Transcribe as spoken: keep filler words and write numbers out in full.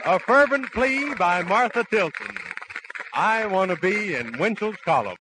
A fervent plea by Martha Tilton. I want to be in Winchell's column.